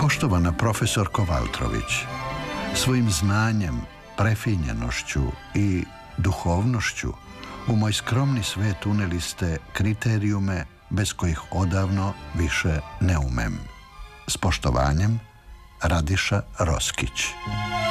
Poštovana profesorko Valtrović, svojim znanjem, prefinjenošću i duhovnošću u moj skromni svet uneli ste kriterijume bez kojih odavno više ne umem. S poštovanjem, Radiša Roskić.